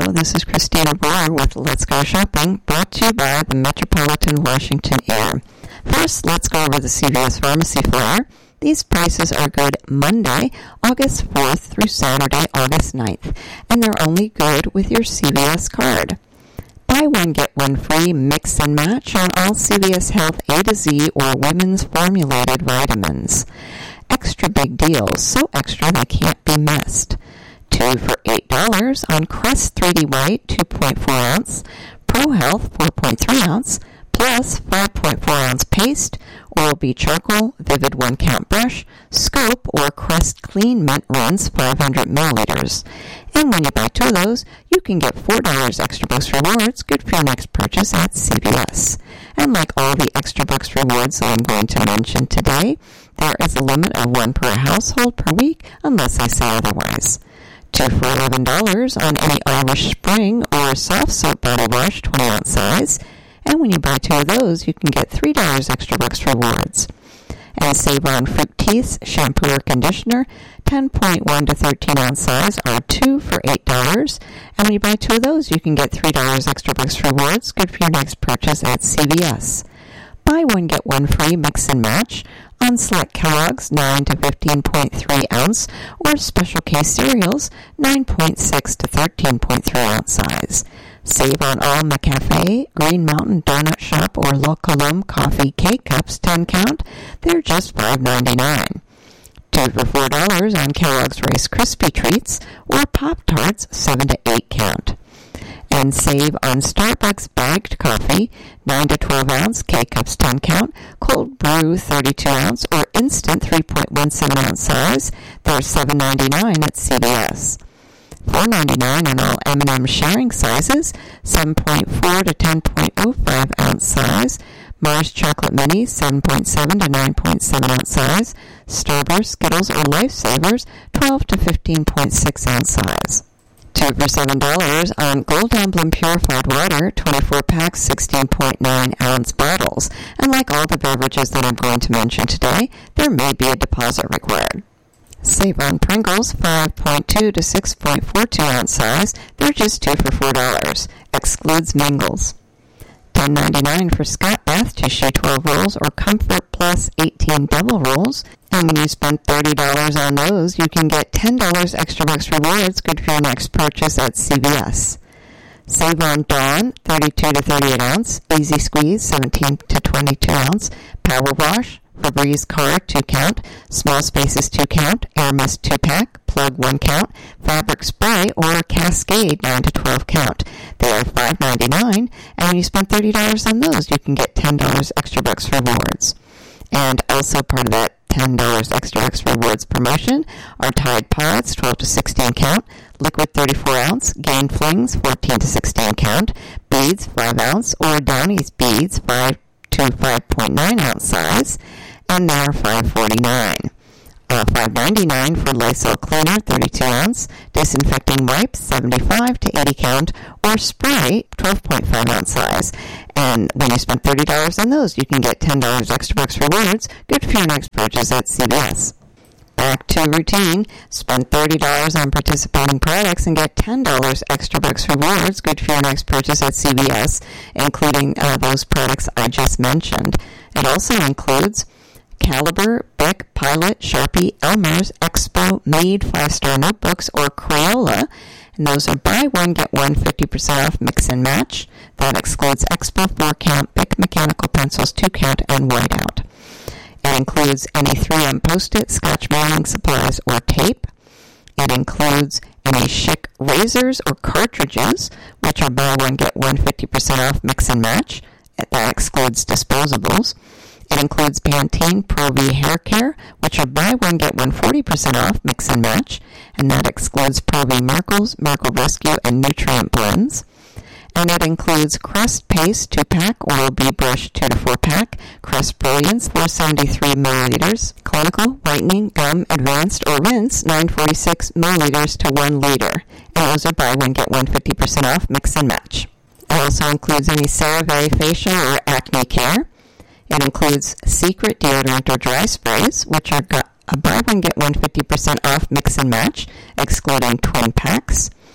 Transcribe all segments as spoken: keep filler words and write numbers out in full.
Hello, this is Christina Brewer with Let's Go Shopping, brought to you by the Metropolitan Washington Air. First, let's go over the C V S Pharmacy flyer. These prices are good Monday, August fourth through Saturday, August ninth, and they're only good with your C V S card. Buy one, get one free mix and match on all C V S Health A to Z or women's formulated vitamins. Extra big deals, so extra they can't be missed. Two for eight dollars on Crest three D White two point four ounce, Pro Health four point three ounce, plus five point four ounce paste, Oral-B charcoal, Vivid one count brush, Scope or Crest Clean Mint Rinse five hundred milliliters. And when you buy two of those, you can get four dollars extra bucks rewards, good for your next purchase at C V S. And like all the extra bucks rewards that I'm going to mention today, there is a limit of one per household per week unless I say otherwise. Two for eleven dollars on any Irish Spring or Soft Soap Body Wash twenty ounce size. And when you buy two of those, you can get three dollars extra bucks rewards. And save on Fructis shampoo or conditioner, ten point one to thirteen ounce size are two for eight dollars. And when you buy two of those, you can get three dollars extra bucks rewards, good for your next purchase at C V S. Buy one, get one free mix and match on select Kellogg's nine to fifteen point three ounce or Special K cereals nine point six to thirteen point three ounce size. Save on all McCafe, Green Mountain Donut Shop, or La Colombe coffee K-Cups ten count. They're just five ninety-nine. Two for four dollars on Kellogg's Rice Krispie Treats or Pop-Tarts seven to eight count. And save on Starbucks bagged coffee, nine to twelve ounce, K-Cups ten count, cold brew thirty-two ounce, or instant three point one seven ounce size. They're seven ninety-nine at C V S. four ninety-nine on all M and M sharing sizes, seven point four to ten point oh five ounce size. Mars Chocolate Mini, seven point seven to nine point seven ounce size. Starburst, Skittles, or Lifesavers, twelve to fifteen point six ounce size. Two for seven dollars on Gold Emblem Purified Water, twenty-four packs, sixteen point nine ounce bottles. And like all the beverages that I'm going to mention today, there may be a deposit required. Save on Pringles, five point two to six point four two ounce size. They're just two for four dollars. Excludes Mingles. ten ninety-nine for Scott Bath Tissue twelve rolls or Comfort Plus eighteen double rolls. And when you spend thirty dollars on those, you can get ten dollars extra bucks rewards, good for your next purchase at C V S. Save on Dawn, thirty-two to thirty-eight ounce, Easy Squeeze, seventeen to twenty-two ounce, Power Wash, Febreze Car two count, Small Spaces two count, Air Mist two pack, Plug one count, Fabric Spray, or Cascade nine to twelve count. They are five ninety-nine, and when you spend thirty dollars on those, you can get ten dollars extra bucks rewards. And also part of that ten dollars extra bucks rewards promotion are Tide Pods twelve to sixteen count, Liquid thirty-four ounce, Gain Flings fourteen to sixteen count, Beads five ounce, or Downy's Beads five to five point nine ounce size, and they are five forty-nine. Uh, five ninety-nine for Lysol Cleaner thirty-two ounce, Disinfecting Wipes seventy-five to eighty count, or Spray twelve point five ounce size. And when you spend thirty dollars on those, you can get ten dollars extra bucks rewards, good for your next purchase at C V S. Back to routine, spend thirty dollars on participating products and get ten dollars extra bucks rewards, good for your next purchase at C V S, including uh, those products I just mentioned. It also includes Caliber, Bic, Pilot, Sharpie, Elmer's, Expo, Mead, five-star notebooks, or Crayola. And those are buy one, get one fifty percent off mix and match. That excludes Expo four count, Bic mechanical pencils two count, and whiteout. It includes any three M Post-it, Scotch mailing supplies, or tape. It includes any Schick razors or cartridges, which are buy one, get one fifty percent off mix and match. That excludes disposables. It includes Pantene Pro V Hair Care, which are buy one, get one forty percent off mix and match, and that excludes Pro V Miracles, Miracle Rescue, and Nutrient Blends. And it includes Crest Paste two pack, Oral-B Brush two to four pack, Crest Brilliance four hundred seventy-three milliliters, Clinical Whitening Gum Advanced or Rinse nine hundred forty-six milliliters to one liter. And those are buy one, get one fifty percent off mix and match. It also includes any CeraVe facial or acne care. It includes Secret deodorant or dry sprays, which are a buy one, get one fifty percent off mix and match, excluding twin packs.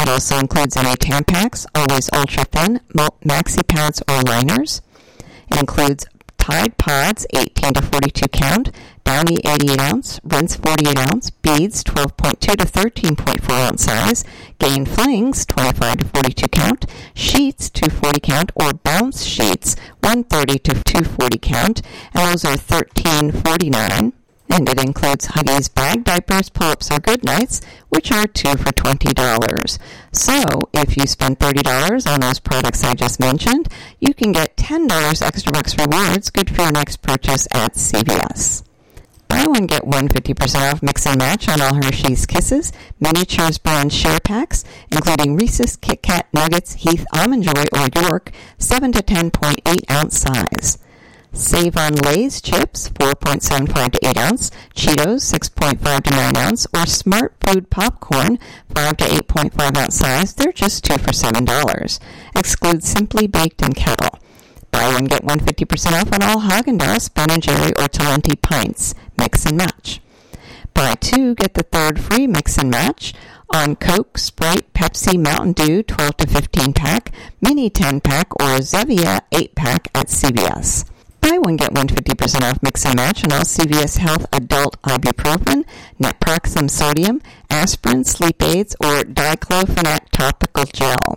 It also includes any Tampax, Always Ultra Thin, Maxi Pads, or liners. It includes Tide Pods, eighteen to forty-two count, Downy eighty-eight ounce, Rinse forty-eight ounce, Beads twelve point two to thirteen point four ounce size, Gain Flings twenty-five to forty-two count, Sheets two forty count, or Bounce Sheets one thirty to two forty count, and those are thirteen forty-nine. And it includes Huggies bag diapers, pull-ups, or good nights, which are two for twenty dollars. So, if you spend thirty dollars on those products I just mentioned, you can get ten dollars extra bucks rewards, good for your next purchase at C V S. Buy one, get one fifty percent off mix and match on all Hershey's Kisses, Miniatures brand share packs, including Reese's, Kit Kat, Nuggets, Heath, Almond Joy, or York, seven to ten point eight ounce size. Save on Lay's chips, four point seven five to eight ounce, Cheetos, six point five to nine ounce, or Smart Food popcorn, five to eight point five ounce size. They're just two for seven dollars. Excludes Simply Baked and Kettle. Buy one, get one fifty percent off on all Haagen-Dazs, Ben and Jerry, or Talenti pints. Mix and match. Buy two, get the third free mix and match on Coke, Sprite, Pepsi, Mountain Dew, twelve to fifteen pack, Mini ten pack, or Zevia eight pack at C V S. Buy one, get one fifty percent off mix and match on all C V S Health adult ibuprofen, naproxen sodium, aspirin, sleep aids, or diclofenac topical gel.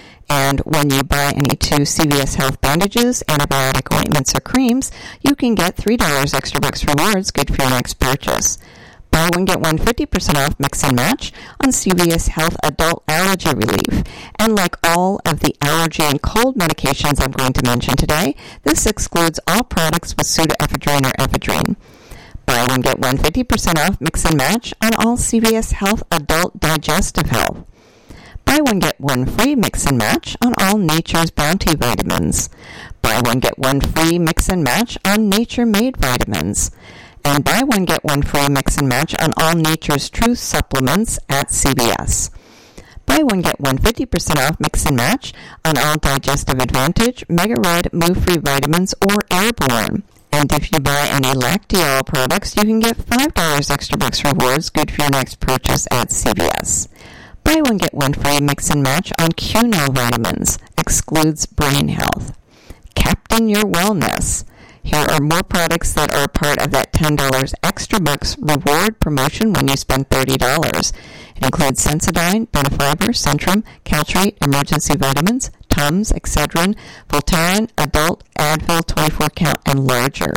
And when you buy any two C V S Health bandages, antibiotic ointments, or creams, you can get three dollars extra bucks rewards, good for your next purchase. Buy one, get one fifty percent off mix and match on C V S Health Adult Allergy Relief. And like all of the allergy and cold medications I'm going to mention today, this excludes all products with pseudoephedrine or ephedrine. Buy one, get one fifty percent off mix and match on all C V S Health Adult Digestive Health. Buy one, get one free mix and match on all Nature's Bounty vitamins. Buy one, get one free mix and match on Nature Made vitamins. And buy one, get one free mix and match on all Nature's Truth supplements at C V S. Buy one, get one fifty percent off mix and match on all Digestive Advantage, Mega Red, Move Free vitamins, or Airborne. And if you buy any Lactiol products, you can get five dollars extra bucks rewards, good for your next purchase at C V S. Buy one, get one free mix and match on Q-Nil vitamins, excludes brain health. Captain Your Wellness. Here are more products that are part of that ten dollars extra bucks reward promotion when you spend thirty dollars. It includes Sensodyne, Benefiber, Centrum, Caltrate, Emergency Vitamins, Tums, Excedrin, Voltaren, Adult, Advil, twenty-four count, and larger.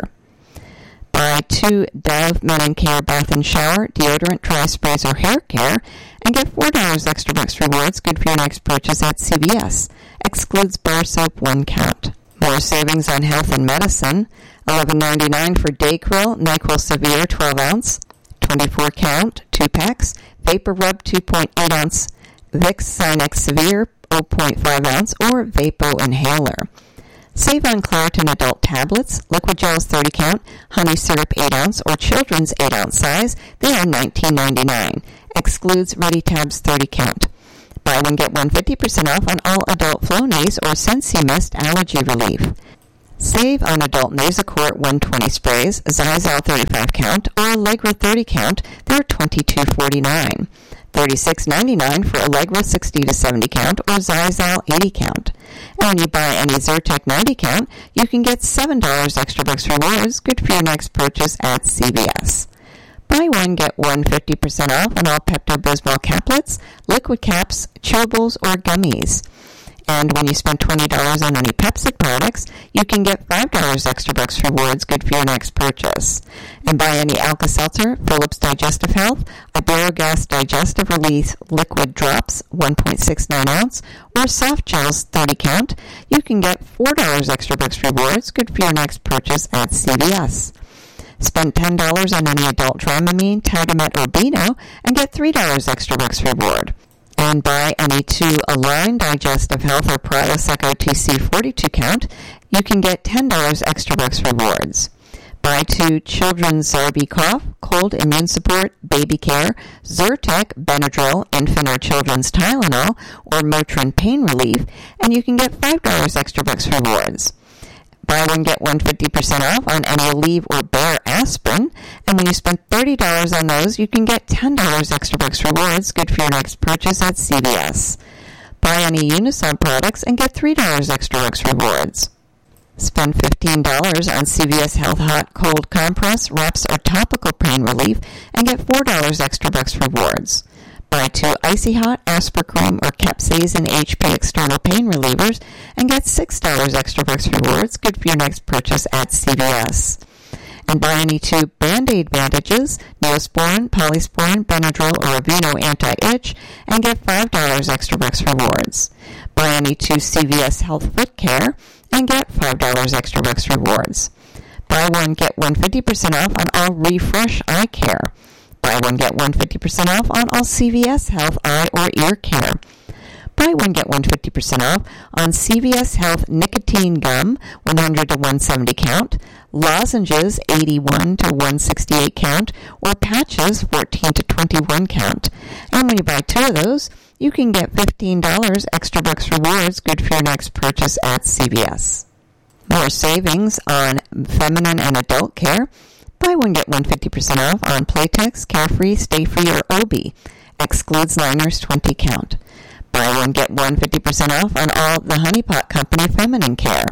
Buy two Dove Men and Care Bath and Shower, Deodorant, Dry Sprays, or Hair Care, and get four dollars extra bucks rewards, good for your next purchase at C V S. Excludes bar soap, one count. More savings on health and medicine. eleven ninety-nine for Dayquil, NyQuil Severe twelve ounce, twenty-four count, two packs. Vapor Rub two point eight ounce, Vicks Sinex Severe zero point five ounce, or Vapo Inhaler. Save on Claritin adult tablets, liquid gels thirty count, honey syrup eight ounce, or children's eight ounce size. They are nineteen ninety-nine. Excludes Ready Tabs thirty count. Buy one, get one fifty percent off on all adult Flonase or Sensi Mist allergy relief. Save on adult Nasacort one twenty sprays, Zizal thirty-five count, or Allegra thirty count. They're twenty-two forty-nine. thirty-six ninety-nine for Allegra sixty to seventy count, or Zizal eighty count. And when you buy any Zyrtec ninety count, you can get seven dollars extra bucks rewards, good for your next purchase at C V S. Buy one, get one fifty percent off on all Pepto-Bismol caplets, liquid caps, chewables, or gummies. And when you spend twenty dollars on any Pepsi products, you can get five dollars extra bucks rewards, good for your next purchase. And buy any Alka-Seltzer, Philips Digestive Health, Iberogas Digestive Release Liquid Drops, one point six nine ounce, or Soft Gels thirty count, you can get four dollars extra bucks rewards, good for your next purchase at C V S. Spend ten dollars on any adult Dramamine, Tagamet, or Beano, and get three dollars extra bucks reward. And buy any two Align Digestive Health or Prilosec O T C forty-two count, you can get ten dollars extra bucks rewards. Buy two Children's Zarbee's Cough, Cold Immune Support, Baby Care, Zyrtec, Benadryl, Infant or Children's Tylenol, or Motrin Pain Relief, and you can get five dollars extra bucks rewards. Buy one, get one fifty percent off on any Aleve or Bayer aspirin. And when you spend thirty dollars on those, you can get ten dollars extra bucks rewards, good for your next purchase at C V S. Buy any Unison products and get three dollars extra bucks rewards. Spend fifteen dollars on C V S Health Hot Cold Compress, wraps, or topical pain relief and get four dollars extra bucks rewards. Buy two Icy Hot, Aspercream, or Capsaicin H P external pain relievers and get six dollars extra bucks rewards, good for your next purchase at C V S. And buy any two Band-Aid bandages, Neosporin, Polysporin, Benadryl, or Aveeno anti-itch, and get five dollars extra bucks rewards. Buy any two C V S Health Foot Care and get five dollars extra bucks rewards. Buy one, get one fifty percent off on all Refresh Eye Care. Buy one, get one fifty percent off on all C V S Health Eye or Ear Care. Buy one, get one fifty percent off on C V S Health Nicotine Gum, one hundred to one seventy count, lozenges, eighty-one to one sixty-eight count, or patches, fourteen to twenty-one count. And when you buy two of those, you can get fifteen dollars extra bucks rewards, good for your next purchase at C V S. More savings on feminine and adult care. Buy one, get one fifty percent off on Playtex, Carefree, Stay Free, or Obi. Excludes liners, twenty count. Buy one, get one fifty percent off on all the Honey Pot Company feminine care.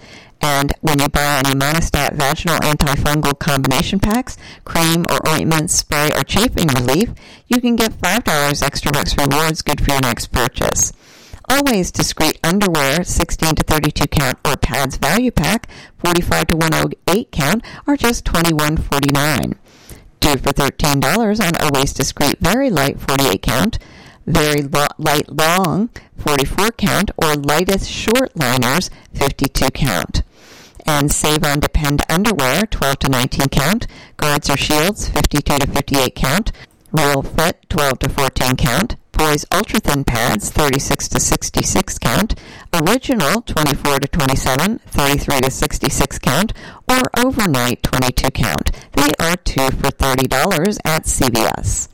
And when you buy any Monistat vaginal antifungal combination packs, cream or ointment, spray, or chafing relief, you can get five dollars extra bucks rewards, good for your next purchase. Always Discreet underwear, sixteen to thirty-two count, or Pads Value Pack, forty-five to one oh eight count, are just twenty-one forty-nine. Two for thirteen dollars on Always Discreet Very Light forty-eight count, Very lo- Light Long forty-four count, or Lightest Short Liners fifty-two count. And save on Depend underwear, twelve to nineteen count, Guards or Shields, fifty-two to fifty-eight count, Real Fit, twelve to fourteen count, Boys Ultra Thin Pads, thirty-six to sixty-six count, Original, twenty-four to twenty-seven, thirty-three to sixty-six count, or Overnight, twenty-two count. They are two for thirty dollars at C V S.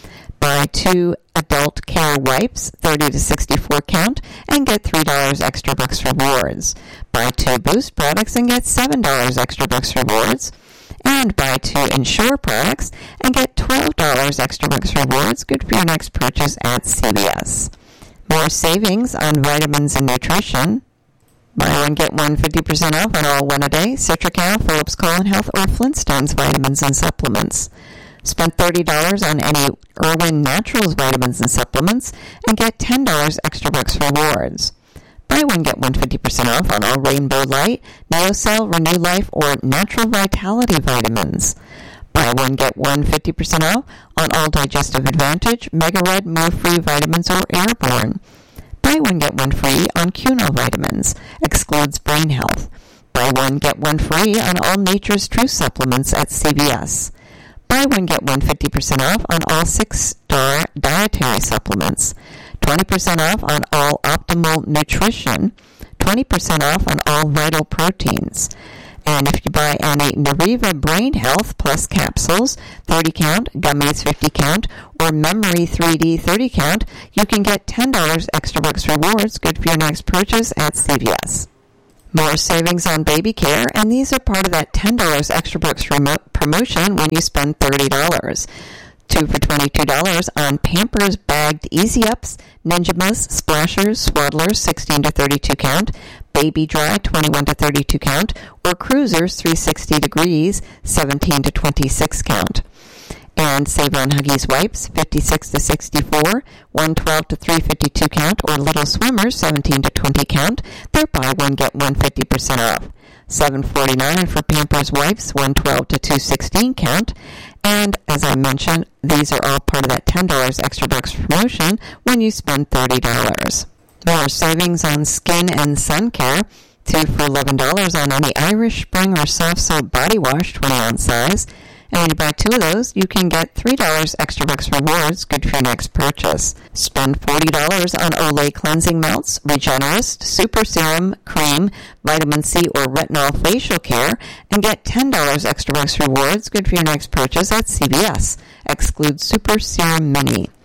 Buy two Adult Care Wipes, thirty to sixty-four count, and get three dollars extra bucks rewards. Buy two Boost products and get seven dollars extra bucks rewards. And buy two Ensure products and get twelve dollars extra bucks rewards, good for your next purchase at C V S. More savings on vitamins and nutrition. Buy one, get one fifty percent off on all One-A-Day, Citrical, Phillips Colon Health, or Flintstones vitamins and supplements. Spend thirty dollars on any Irwin Naturals vitamins and supplements and get ten dollars extra bucks rewards. Buy one, get one fifty percent off on all Rainbow Light, Neocell, Renew Life, or Natural Vitality vitamins. Buy one, get one fifty percent off on all Digestive Advantage, Mega Red, More Free vitamins, or Airborne. Buy one, get one free on Cuno vitamins. Excludes brain health. Buy one, get one free on all Nature's True supplements at C V S. Buy one, get one fifty percent off on all six-star dietary supplements. twenty percent off on all Optimal Nutrition. twenty percent off on all Vital Proteins. And if you buy any Nariva Brain Health Plus capsules, thirty count, gummies fifty count, or Memory three D thirty count, you can get ten dollars extra bucks rewards, good for your next purchase at C V S. More savings on baby care, and these are part of that ten dollars extra bucks remote promotion when you spend thirty dollars. Two for twenty-two dollars on Pampers Bagged Easy Ups, Ninjamas, Splashers, Swaddlers, sixteen to thirty-two count, Baby Dry, twenty-one to thirty-two count, or Cruisers, three hundred sixty degrees, seventeen to twenty-six count. And save on Huggies Wipes, fifty-six to sixty-four, one twelve to three fifty-two count, or Little Swimmers, seventeen to twenty count. They're buy one, get one fifty percent off. seven forty-nine for Pampers Wipes, one twelve to two sixteen count. And as I mentioned, these are all part of that ten dollars extra bucks promotion when you spend thirty dollars. More savings on skin and sun care. Two for eleven dollars on any Irish Spring or Soft Soap body wash, twenty ounce size. And when you buy two of those, you can get three dollars extra bucks rewards, good for your next purchase. Spend forty dollars on Olay Cleansing Melts, Regenerist, Super Serum, Cream, Vitamin C, or Retinol Facial Care, and get ten dollars extra bucks rewards, good for your next purchase at C V S. Excludes Super Serum Mini.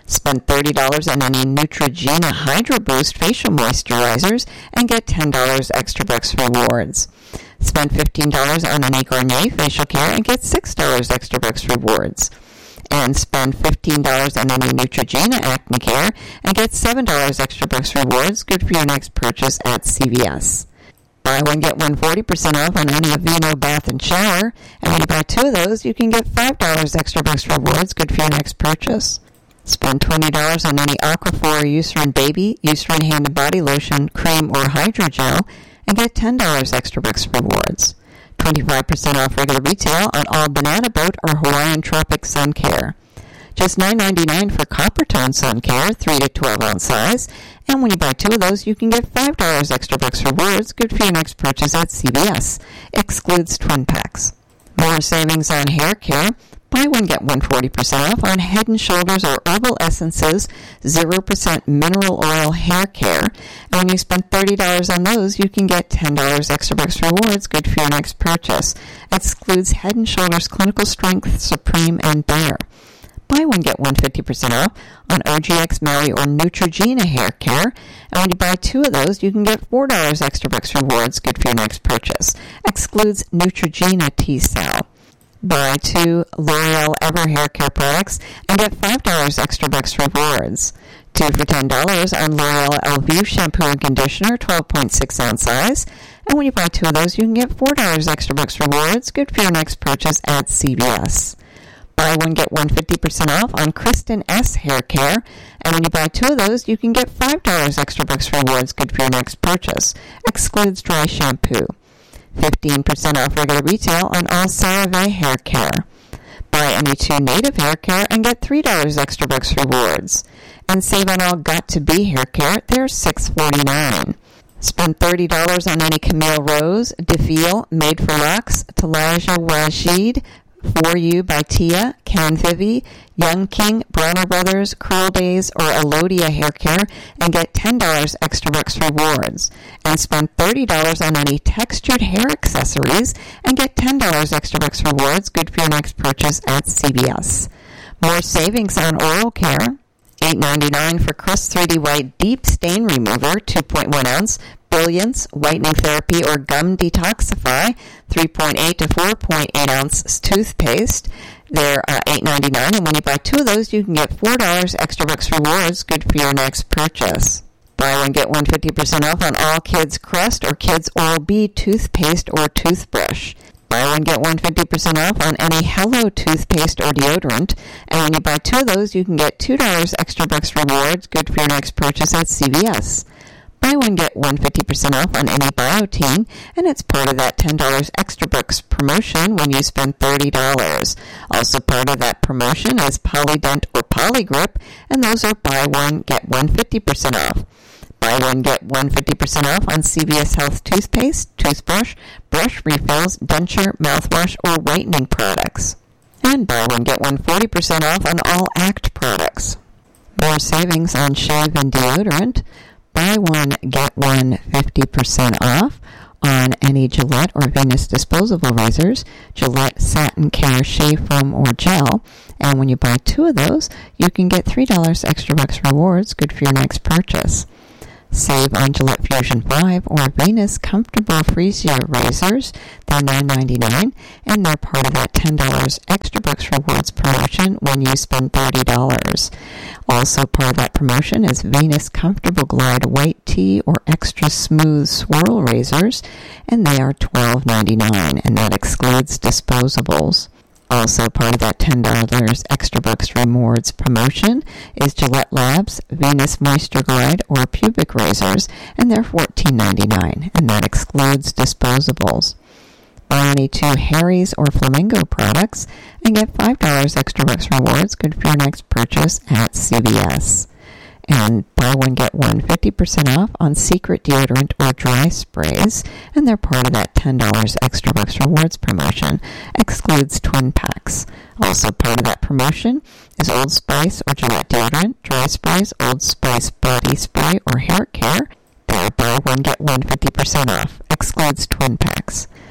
Spend thirty dollars on any Neutrogena Hydro Boost facial moisturizers and get ten dollars extra bucks rewards. Spend fifteen dollars on any Garnier facial care and get six dollars extra bucks rewards. And spend fifteen dollars on any Neutrogena Acne Care and get seven dollars extra bucks rewards, good for your next purchase at C V S. Buy one, get one forty percent off on any Aveeno bath and shower, and when you buy two of those, you can get five dollars extra bucks rewards, good for your next purchase. Spend twenty dollars on any Aquaphor Eucerin Baby, Eucerin Hand and Body Lotion, Cream, or Hydrogel, and get ten dollars extra bucks rewards. twenty-five percent off regular retail on all Banana Boat or Hawaiian Tropic Sun Care. Just nine ninety-nine for Copper Tone Sun Care, three to twelve ounce size, and when you buy two of those, you can get five dollars extra bucks rewards, good for your next purchase at C V S. Excludes twin packs. More savings on hair care. Buy one, get one forty percent off on Head and Shoulders or Herbal Essences zero percent mineral oil hair care. And when you spend thirty dollars on those, you can get ten dollars extra bucks rewards, good for your next purchase. Excludes Head and Shoulders Clinical Strength, Supreme, and Bare. Buy one, get one fifty percent off on O G X Maui or Neutrogena hair care. And when you buy two of those, you can get four dollars extra bucks rewards, good for your next purchase. Excludes Neutrogena T-Cell. Buy two L'Oreal Ever Hair Care products and get five dollars extra bucks rewards. Two for ten dollars on L'Oreal Elvive shampoo and conditioner, twelve point six ounce size. And when you buy two of those, you can get four dollars extra bucks rewards, good for your next purchase at C V S. Buy one, get one fifty percent off on Kristen S Hair Care. And when you buy two of those, you can get five dollars extra bucks rewards, good for your next purchase. Excludes dry shampoo. fifteen percent off regular retail on all CeraVe hair care. Buy any two Native hair care and get three dollars extra bucks rewards. And save on all Got To Be hair care, they're six forty-nine. Spend thirty dollars on any Camille Rose, Defil, Made for Lux, Talaja Wajid, For You by Tia, Canvivi, Young King, Bronner Brothers, Curl Days, or Elodia hair care and get ten dollars extra bucks rewards. And spend thirty dollars on any textured hair accessories and get ten dollars extra bucks rewards, good for your next purchase at C V S. More savings on oral care. eight ninety-nine for Crest three D White Deep Stain Remover, two point one ounce, Brilliance, Whitening Therapy, or Gum Detoxify, three point eight to four point eight ounce toothpaste. They're uh, eight ninety-nine, and when you buy two of those, you can get four dollars extra bucks rewards, good for your next purchase. Buy one, get one fifty percent off on all Kids Crest or Kids Oral-B toothpaste or toothbrush. Buy one, get one fifty percent off on any Hello toothpaste or deodorant. And when you buy two of those, you can get two dollars extra bucks rewards, good for your next purchase at C V S. Buy one, get one fifty percent off on any Biotine, and it's part of that ten dollars extra bucks promotion when you spend thirty dollars. Also part of that promotion is Polydent or Polygrip, and those are buy one, get one fifty percent off. Buy one, get one fifty percent off on C V S Health toothpaste, toothbrush, brush refills, denture, mouthwash, or whitening products. And buy one, get one forty percent off on all ACT products. More savings on shave and deodorant. Buy one, get one fifty percent off on any Gillette or Venus disposable razors, Gillette Satin Care Shave Foam or Gel. And when you buy two of those, you can get three dollars extra bucks rewards, good for your next purchase. Save on Gillette Fusion five or Venus Comfortable Freesia razors. They're nine ninety-nine, and they're part of that ten dollars extra bucks rewards promotion when you spend thirty dollars. Also part of that promotion is Venus Comfortable Glide White Tea or Extra Smooth Swirl razors, and they are twelve ninety-nine, and that excludes disposables. Also part of that ten dollars extra bucks rewards promotion is Gillette Labs Venus Moisture Glide or Pubic razors, and they're fourteen ninety-nine, and that excludes disposables. Buy any two Harry's or Flamingo products and get five dollars extra bucks rewards, good for your next purchase at C V S. And buy one, get one fifty percent off on Secret deodorant or dry sprays, and they're part of that ten dollars extra bucks rewards promotion. Excludes twin packs. Also part of that promotion is Old Spice or Gillette deodorant, dry sprays, Old Spice body spray or hair care. They're buy one, get one fifty percent off. Excludes twin packs.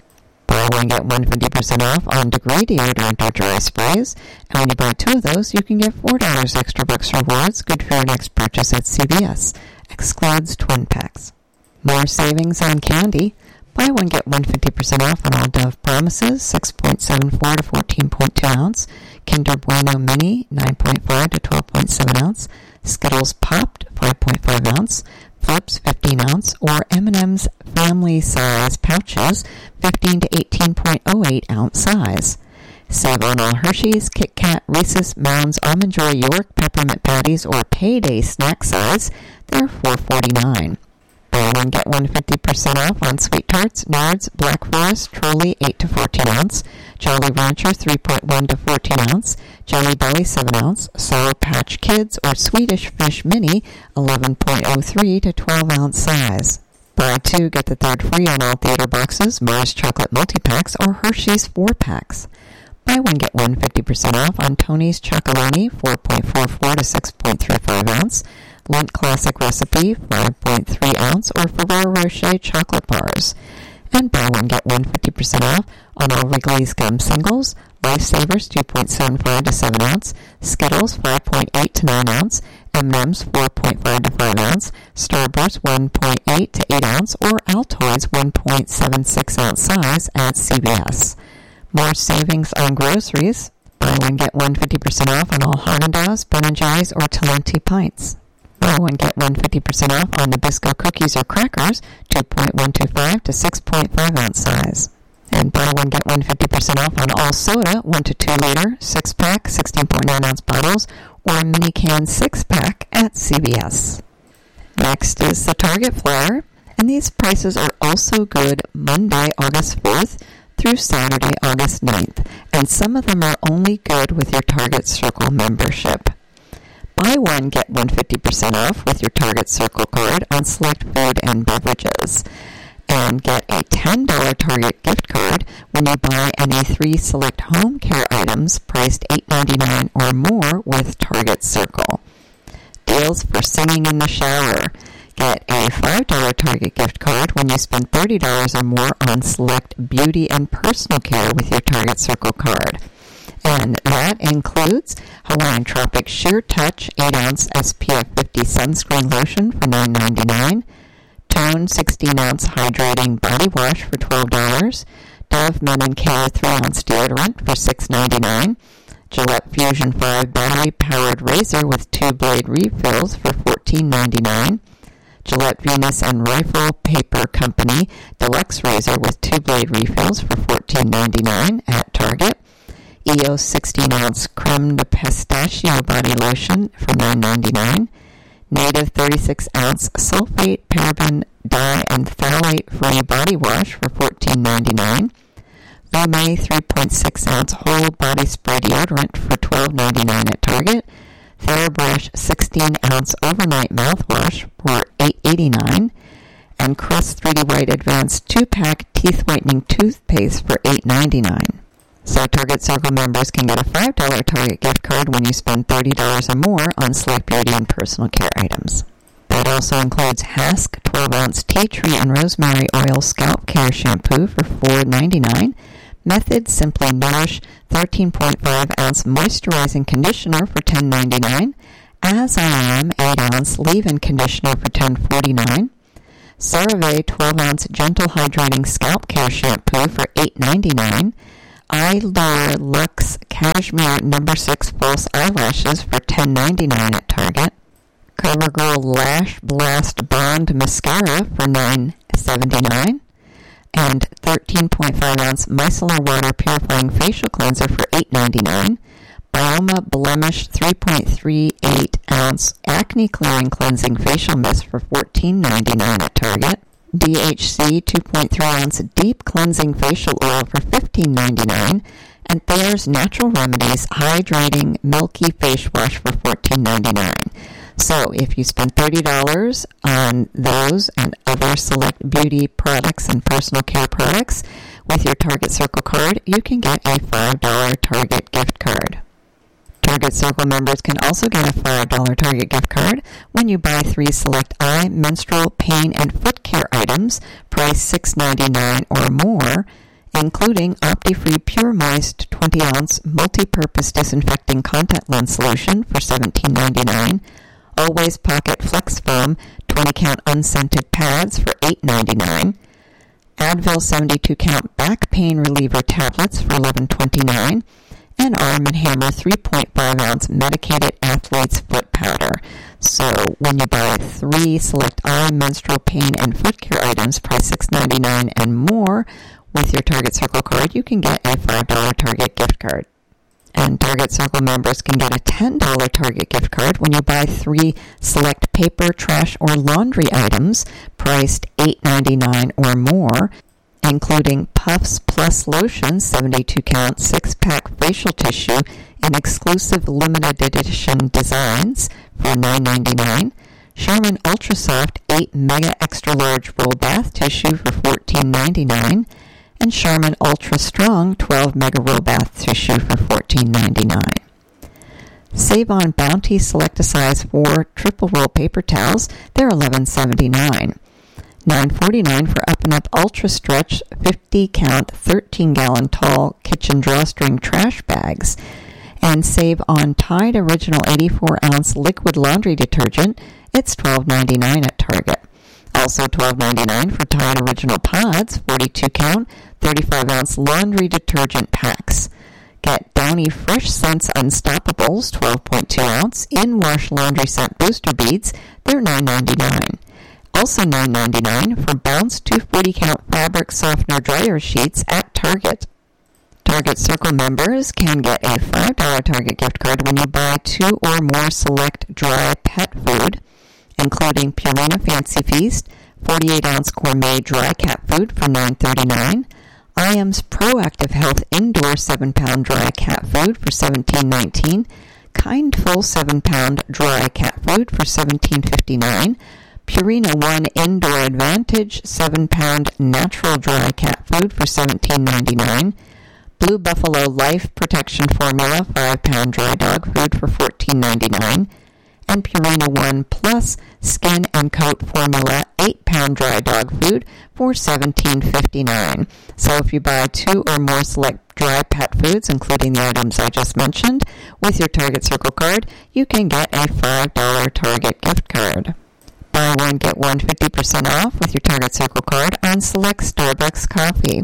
Buy one, get one fifty percent off on Degree deodorant or dry sprays. And when you buy two of those, you can get four dollars extra bucks rewards, good for your next purchase at C V S. Excludes twin packs. More savings on candy. Buy one, get one fifty percent off on all Dove Promises, six point seven four to fourteen point two ounce. Kinder Bueno Mini, nine point five to twelve point seven ounce. Skittles Popped, five point five ounce. Flips, fifteen ounce, or M and M's family size pouches, fifteen to eighteen point oh eight ounce size. Save on all Hershey's, Kit Kat, Reese's, Mounds, Almond Joy, York, Peppermint Patties, or Payday snack size. They're four forty-nine. Buy one, get one fifty percent off on Sweet Tarts, Nerds, Black Forest, Truly, eight to fourteen ounce, Jolly Rancher, three point one to fourteen ounce, Jelly Belly, seven ounce, Sour Patch Kids, or Swedish Fish Mini, eleven point oh three to twelve ounce size. Buy two, get the third free on all theater boxes, Mars Chocolate Multi-Packs, or Hershey's four packs. Buy one, get one fifty percent off on Tony's Chocolonely, four point four four to six point three five ounce, Lindt Classic Recipe, five point three ounce, or Ferrero Rocher chocolate bars. And buy one, get one fifty percent off on all Wrigley's Gum Singles, Lifesavers, two point seven five to seven ounce, Skittles, five point eight to nine ounce, M and M's, four point five to five ounce, Starburst, one point eight to eight ounce, or Altoids, one point seven six ounce size at C V S. More savings on groceries. Buy one, get one fifty percent off on all Haagen-Dazs, Ben and Jerry's, or Talenti pints. Buy one, get one fifty percent off on Nabisco cookies or crackers, two point one two five to six point five ounce size. And buy one, get one fifty percent off on all soda, one to two liter, six pack, sixteen point nine ounce bottles, or a mini can six pack at C V S. Next is the Target Flyer, and these prices are also good Monday, August fourth through Saturday, August ninth, and some of them are only good with your Target Circle membership. Buy one, get one fifty percent off with your Target Circle card on select food and beverages. And get a ten dollars Target gift card when you buy any three select home care items priced eight ninety-nine or more with Target Circle. Deals for singing in the shower. Get a five dollars Target gift card when you spend thirty dollars or more on select beauty and personal care with your Target Circle card. And that includes Hawaiian Tropic Sheer Touch eight ounce S P F fifty sunscreen lotion for nine ninety-nine, Tone sixteen ounce hydrating body wash for twelve dollars, Dove Men and Care three ounce deodorant for six ninety-nine, Gillette Fusion five battery powered razor with two blade refills for fourteen ninety-nine, Gillette Venus and Rifle Paper Company deluxe razor with two blade refills for fourteen ninety-nine at Target, E O S sixteen ounce creme de pistachio body lotion for nine ninety-nine, Native thirty-six ounce sulfate, paraben, dye, and phthalate free body wash for fourteen ninety-nine, Lume three point six ounce whole body spray deodorant for twelve ninety-nine at Target, TheraBrush sixteen ounce overnight mouthwash for eight eighty-nine, and Crest three D White Advanced two pack teeth whitening toothpaste for eight ninety-nine. So Target Circle members can get a five dollars Target gift card when you spend thirty dollars or more on select beauty and personal care items. That also includes Hask twelve ounce tea tree and rosemary oil scalp care shampoo for four ninety-nine, Method Simply Nourish thirteen point five ounce moisturizing conditioner for ten ninety-nine, As I Am eight ounce leave-in conditioner for ten forty-nine, CeraVe twelve ounce gentle hydrating scalp care shampoo for eight ninety-nine, Eyelure Luxe Cashmere number six false eyelashes for ten ninety-nine at Target, CoverGirl Lash Blast Bond Mascara for nine seventy-nine, and thirteen point five ounce micellar water purifying facial cleanser for eight ninety-nine, Bioma Blemish three point three eight ounce acne clearing cleansing facial mist for fourteen ninety-nine at Target, D H C two point three ounce deep cleansing facial oil for fifteen ninety-nine, and Thayer's Natural Remedies hydrating milky face wash for fourteen ninety-nine. So if you spend thirty dollars on those and other select beauty products and personal care products with your Target Circle card, you can get a five dollars Target gift card. Target Circle members can also get a five dollars Target gift card when you buy three select eye, menstrual, pain, and foot care items priced six ninety-nine or more including OptiFree Pure Moist twenty ounce multi-purpose disinfecting contact lens solution for seventeen ninety-nine, Always Pocket Flex Foam twenty count unscented pads for eight ninety-nine, Advil seventy-two count back pain reliever tablets for eleven twenty-nine, and Arm and Hammer three point five ounce medicated athlete's foot powder. So when you buy three select eye, menstrual pain, and foot care items priced six ninety-nine and more with your Target Circle card, you can get a five dollars Target gift card. And Target Circle members can get a ten dollars Target gift card when you buy three select paper, trash, or laundry items priced eight ninety-nine or more, including Puffs Plus Lotion seventy-two count six pack facial tissue in exclusive limited edition designs for nine ninety-nine, Charmin Ultra Soft eight Mega Extra Large Roll Bath Tissue for fourteen ninety-nine, and Charmin Ultra Strong twelve Mega Roll Bath Tissue for fourteen ninety-nine. Save on Bounty Select a Size four Triple Roll Paper Towels. They're eleven seventy-nine. nine forty-nine for Up and Up Ultra Stretch fifty count thirteen gallon tall kitchen drawstring trash bags. And save on Tide Original eighty-four ounce liquid laundry detergent. It's twelve ninety-nine at Target. Also twelve ninety-nine for Tide Original Pods forty-two count thirty-five ounce laundry detergent packs. Get Downy Fresh Scents Unstoppables twelve point two ounce in-wash laundry scent booster beads. They're nine ninety-nine. Also nine ninety-nine for Bounce two forty count fabric softener dryer sheets at Target. Target Circle members can get a five dollars Target gift card when you buy two or more select dry pet food, including Purina Fancy Feast forty-eight ounce gourmet dry cat food for nine thirty-nine, I M's Proactive Health indoor seven pound dry cat food for seventeen nineteen, Kindful seven pound dry cat food for seventeen fifty-nine, Purina One Indoor Advantage seven pound natural dry cat food for seventeen ninety-nine, Blue Buffalo Life Protection Formula five pound dry dog food for fourteen ninety-nine, and Purina One Plus Skin and Coat Formula eight pound dry dog food for seventeen fifty-nine. So if you buy two or more select dry pet foods, including the items I just mentioned, with your Target Circle card, you can get a five dollars Target gift card. Buy one, get one fifty percent off with your Target Circle card on select Starbucks coffee.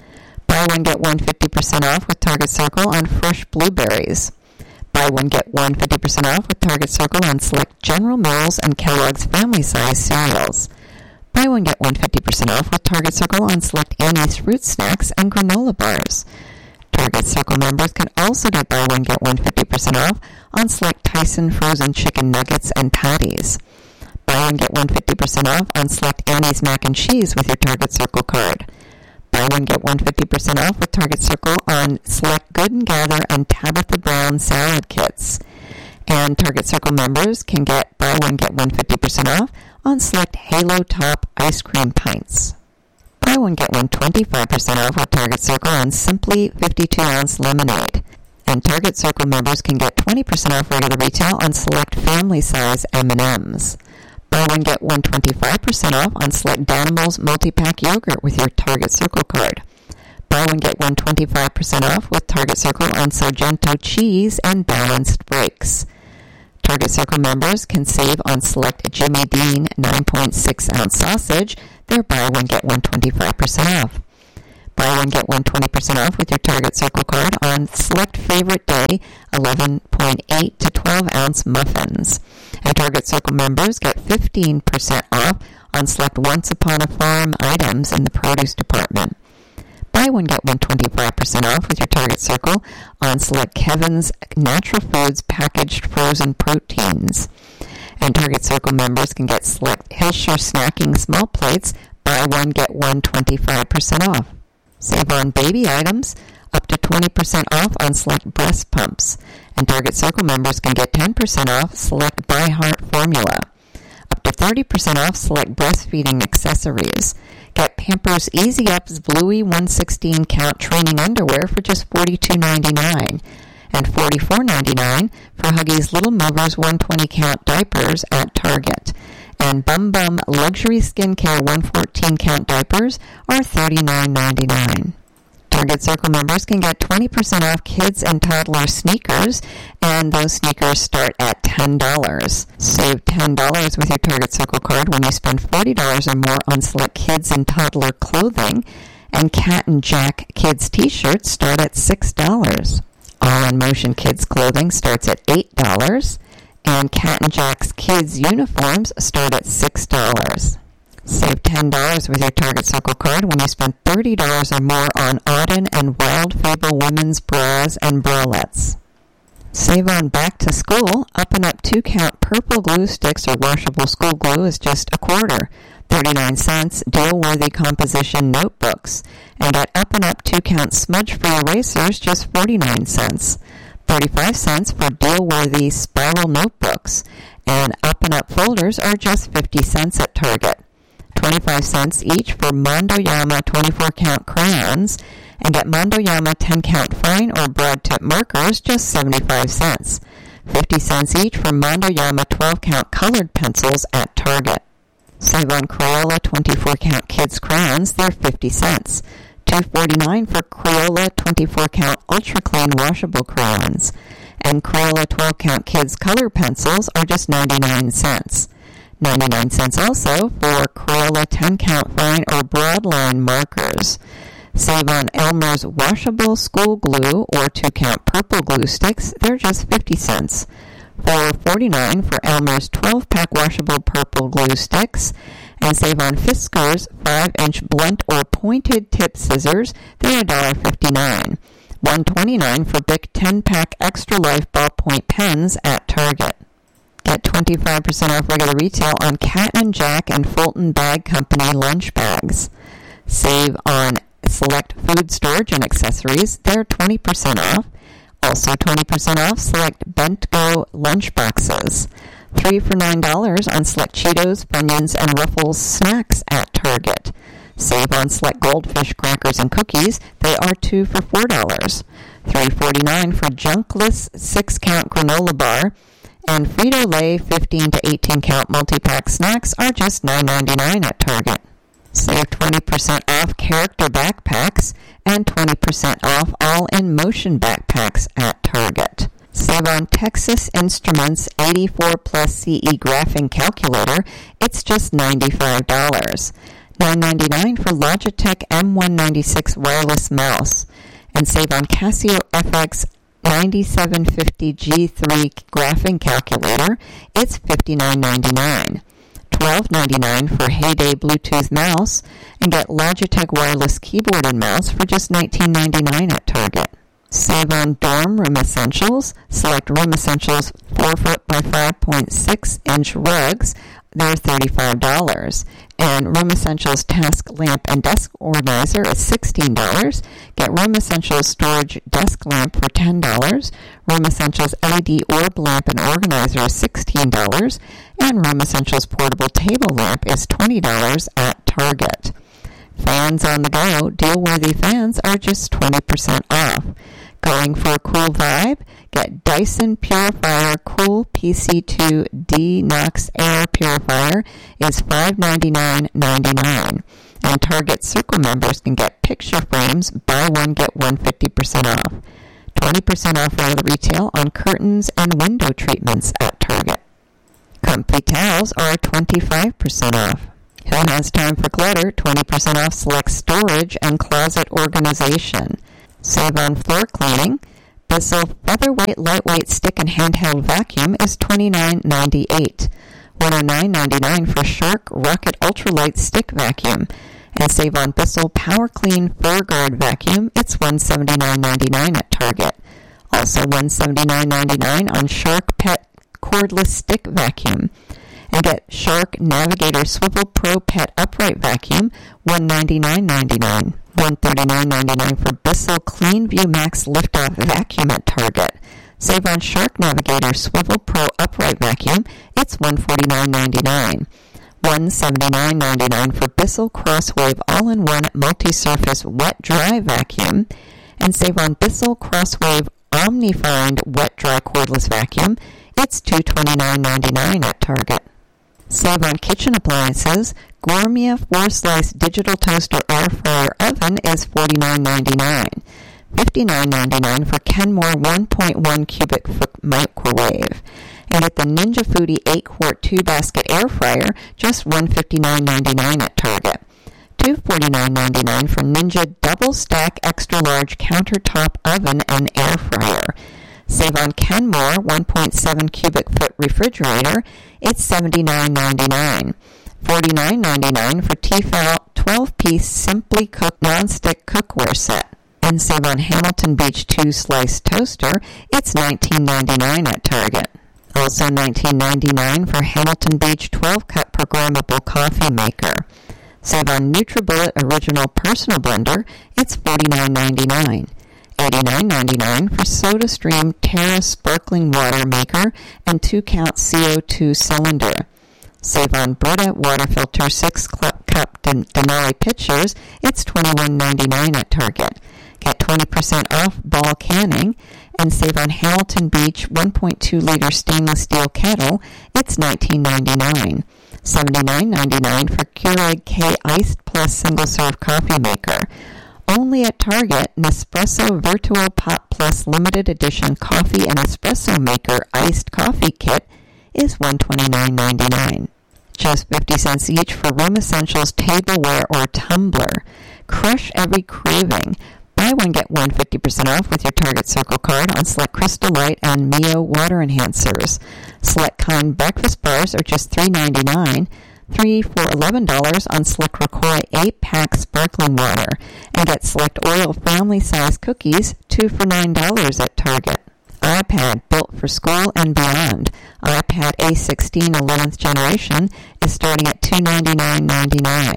Buy one, get one fifty percent off with Target Circle on fresh blueberries. Buy one, get one fifty percent off with Target Circle on select General Mills and Kellogg's Family Size cereals. Buy one, get one fifty percent off with Target Circle on select Annie's Fruit Snacks and granola bars. Target Circle members can also get buy one, get one fifty percent off on select Tyson frozen chicken nuggets and patties. Buy one, get one fifty percent off on select Annie's mac and cheese with your Target Circle card. Buy one, get one fifty percent off with Target Circle on select Good and Gather and Tabitha Brown salad kits. And Target Circle members can get buy one, get one fifty percent off on select Halo Top ice cream pints. Buy one, get one twenty-five percent off with Target Circle on Simply fifty-two ounce lemonade. And Target Circle members can get twenty percent off regular retail on select family size M and M's. Buy one, get one twenty-five percent off on select Danimals multi-pack yogurt with your Target Circle card. Buy one, get one twenty-five percent off with Target Circle on Sargento cheese and balanced breaks. Target Circle members can save on select Jimmy Dean nine point six ounce sausage. They're buy one, get one twenty-five percent off. Buy one, get one twenty percent off with your Target Circle card on select Favorite Day eleven point eight to twelve ounce muffins. And Target Circle members get fifteen percent off on select Once Upon a Farm items in the produce department. Buy one, get one twenty-five percent off with your Target Circle on select Kevin's Natural Foods packaged frozen proteins. And Target Circle members can get select Hillshire Snacking small plates. Buy one, get one twenty-five percent off. Save on baby items up to twenty percent off on select breast pumps. And Target Circle members can get ten percent off select By Heart formula. Up to thirty percent off select breastfeeding accessories. Get Pampers Easy Ups Bluey one sixteen count training underwear for just forty-two ninety-nine. And forty-four ninety-nine for Huggies Little Movers one twenty count diapers at Target. And Bum Bum Luxury Skincare one fourteen count diapers are thirty-nine ninety-nine. Target Circle members can get twenty percent off kids and toddler sneakers, and those sneakers start at ten dollars. Save ten dollars with your Target Circle card when you spend forty dollars or more on select kids and toddler clothing, and Cat and Jack kids t-shirts start at six dollars. All in Motion kids clothing starts at eight dollars, and Cat and Jack's kids uniforms start at six dollars. Save ten dollars with your Target Circle card when you spend thirty dollars or more on Auden and Wild Fable women's bras and bralettes. Save on Back to School. Up and Up two-count purple glue sticks or washable school glue is just a quarter, thirty-nine cents, deal-worthy composition notebooks. And at Up and Up two-count smudge-free erasers, just forty-nine cents, thirty-five cents for deal-worthy spiral notebooks. And Up and Up folders are just fifty cents at Target. twenty-five cents each for Mondoyama twenty-four count crayons, and get Mondoyama ten count fine or broad tip markers, just seventy-five cents. fifty cents each for Mondoyama twelve count colored pencils at Target. Save on Crayola twenty-four count kids crayons, they're fifty cents. two forty-nine for Crayola twenty-four count ultra clean washable crayons, and Crayola twelve count kids color pencils are just ninety-nine cents. ninety-nine cents also for Crayola ten count fine or broadline markers. Save on Elmer's washable school glue or two count purple glue sticks, they're just fifty cents. four forty-nine for Elmer's twelve pack washable purple glue sticks. And save on Fiskars five inch blunt or pointed tip scissors, they're one fifty-nine. one twenty-nine for Bic ten pack Extra Life ballpoint pens at Target. Get twenty-five percent off regular retail on Cat and Jack and Fulton Bag Company lunch bags. Save on select food storage and accessories, they're twenty percent off. Also twenty percent off select Bent-Go lunch boxes. three for nine dollars on select Cheetos, Funyuns, and Ruffles snacks at Target. Save on select Goldfish crackers and cookies, they are two for four dollars. three forty-nine for Junkless six count granola bar, and Frito-Lay fifteen to eighteen count multi-pack snacks are just nine ninety-nine at Target. Save twenty percent off character backpacks and twenty percent off all in motion backpacks at Target. Save on Texas Instruments eighty-four plus C E graphing calculator, it's just ninety-five dollars. nine ninety-nine for Logitech M one ninety-six wireless mouse, and save on Casio F X ninety-seven fifty G three graphing calculator, it's fifty-nine ninety-nine. twelve ninety-nine for Heyday Bluetooth mouse, and get Logitech wireless keyboard and mouse for just nineteen ninety-nine at Target. Save on Dorm Room Essentials. Select Room Essentials four foot by five point six inch rugs, they're thirty-five dollars. And Room Essentials Task Lamp and Desk Organizer is sixteen dollars. Get Room Essentials Storage Desk Lamp for ten dollars. Room Essentials L E D Orb Lamp and Organizer is sixteen dollars. And Room Essentials Portable Table Lamp is twenty dollars at Target. Fans on the go, deal-worthy fans are just twenty percent off. Going for a cool vibe? Get Dyson Purifier Cool P C two D Nox Air Purifier is five ninety-nine ninety-nine. And Target Circle members can get picture frames, buy one, get one fifty percent off. twenty percent off regular retail on curtains and window treatments at Target. Comfy towels are twenty-five percent off. Who has time for clutter? twenty percent off select storage and closet organization. Save on floor cleaning. Bissell Featherweight Lightweight Stick and Handheld Vacuum is twenty-nine ninety-eight. one oh nine ninety-nine for Shark Rocket Ultralight Stick Vacuum. And save on Bissell Power Clean Fur Guard Vacuum, it's one seventy-nine ninety-nine at Target. Also one seventy-nine ninety-nine on Shark Pet Cordless Stick Vacuum. And get Shark Navigator Swivel Pro Pet Upright Vacuum, one ninety-nine ninety-nine. one thirty-nine ninety-nine for Bissell Clean View Max Liftoff Vacuum at Target. Save on Shark Navigator Swivel Pro Upright Vacuum, it's one forty-nine ninety-nine. one seventy-nine ninety-nine for Bissell Crosswave All-in-One Multi-Surface Wet Dry Vacuum. And save on Bissell Crosswave OmniFind Wet Dry Cordless Vacuum, it's two twenty-nine ninety-nine at Target. Save on kitchen appliances. Gourmet four-slice digital toaster air fryer oven is forty-nine ninety-nine. fifty-nine ninety-nine for Kenmore one point one cubic foot microwave. And get the Ninja Foodi eight quart two basket air fryer, just one hundred fifty-nine ninety-nine at Target. two hundred forty-nine ninety-nine for Ninja double stack extra large countertop oven and air fryer. Save on Kenmore one point seven cubic foot refrigerator, it's seventy-nine ninety-nine. forty-nine ninety-nine for Tefal twelve piece Simply Cooked nonstick cookware set. And save on Hamilton Beach two slice toaster, it's nineteen ninety-nine at Target. Also nineteen ninety-nine for Hamilton Beach twelve cup programmable coffee maker. Save on NutriBullet Original Personal Blender, it's forty-nine ninety-nine. eighty-nine ninety-nine for SodaStream Terra Sparkling Water Maker and two count C O two cylinder. Save on Brita Water Filter six cup Denali pitchers, it's twenty-one ninety-nine at Target. Get twenty percent off ball canning, and save on Hamilton Beach one point two liter stainless steel kettle, it's nineteen ninety-nine. seventy-nine ninety-nine for Keurig K Iced Plus single serve coffee maker. Only at Target, Nespresso Virtuo Pot Plus limited edition coffee and espresso maker iced coffee kit is one hundred twenty-nine ninety-nine. Just fifty cents each for Room Essentials tableware or tumbler. Crush every craving. Buy one, get one fifty percent off with your Target Circle card on select Crystal Light and Mio water enhancers. Select Kind breakfast bars are just three ninety-nine. Three for eleven dollars on select Rocoi eight pack sparkling water. And get select Oreo family size cookies, two for nine dollars at Target. iPad built for school and beyond. iPad A sixteen eleventh generation is starting at two hundred ninety-nine ninety-nine.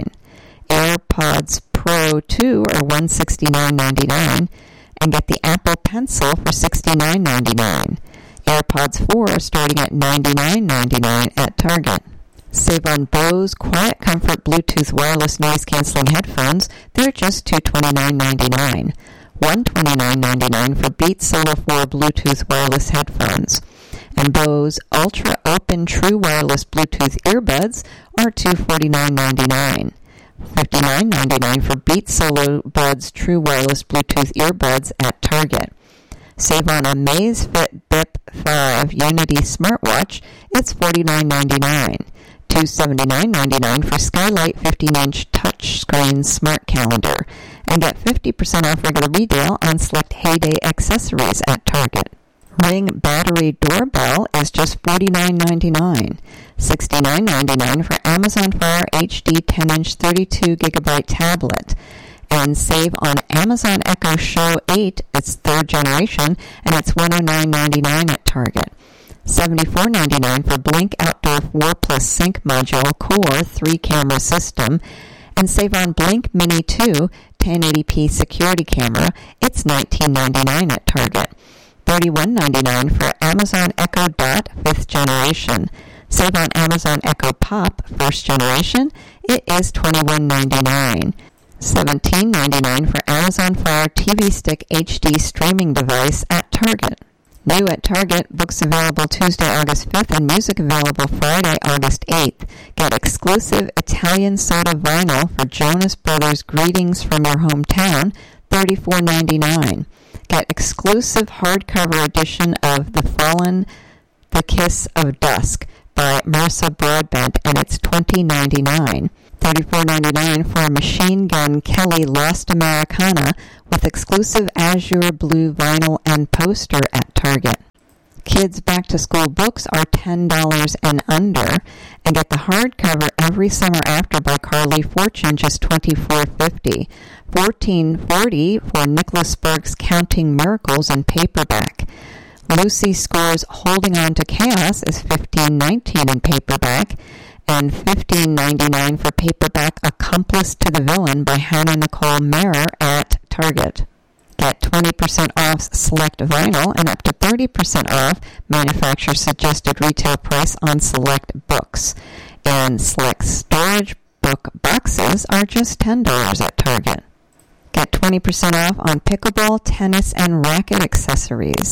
AirPods Pro two are one hundred sixty-nine ninety-nine, and get the Apple Pencil for sixty-nine ninety-nine. AirPods four are starting at ninety-nine ninety-nine at Target. Save on Bose Quiet Comfort Bluetooth wireless noise-canceling headphones. They're just two hundred twenty-nine ninety-nine. one hundred twenty-nine ninety-nine for Beats Solo four Bluetooth wireless headphones. And Bose Ultra Open True Wireless Bluetooth earbuds are two hundred forty-nine ninety-nine. fifty-nine ninety-nine for Beats Solo Buds True Wireless Bluetooth earbuds at Target. Save on Amazfit Bip five Unity smartwatch, it's forty-nine ninety-nine. two hundred seventy-nine ninety-nine for Skylight fifteen inch touchscreen smart calendar, and get fifty percent off regular retail on select Heyday accessories at Target. Ring battery doorbell is just forty-nine ninety-nine. sixty-nine ninety-nine for Amazon Fire H D ten inch thirty-two gigabyte tablet. And save on Amazon Echo Show eight, its third generation, and it's one hundred nine ninety-nine at Target. seventy-four ninety-nine for Blink Outdoor four plus Sync Module Core three camera system. And save on Blink Mini two ten eighty p security camera, it's nineteen ninety-nine at Target. thirty-one ninety-nine for Amazon Echo Dot fifth generation. Save on Amazon Echo Pop first generation, it is twenty-one ninety-nine. seventeen ninety-nine for Amazon Fire T V Stick H D streaming device at Target. New at Target, books available Tuesday, August fifth, and music available Friday, August eighth. Get exclusive Italian soda vinyl for Jonas Brothers' Greetings from Your Hometown, thirty-four ninety-nine. Get exclusive hardcover edition of The Fallen, The Kiss of Dusk by Marissa Broadbent, and it's twenty ninety-nine. thirty-four ninety-nine for Machine Gun Kelly Lost Americana with exclusive azure blue vinyl and poster at Target. Kids' back-to-school books are ten dollars and under, and get the hardcover Every Summer After by Carly Fortune, just twenty-four fifty. fourteen forty for Nicholas Sparks' Counting Miracles in paperback. Lucy Score's Holding On to Chaos is fifteen nineteen in paperback, and fifteen ninety-nine for paperback Accomplice to the Villain by Hannah Nicole Marer at Target. Get twenty percent off select vinyl and up to thirty percent off manufacturer suggested retail price on select books. And select storage book boxes are just ten dollars at Target. Get twenty percent off on pickleball, tennis, and racket accessories.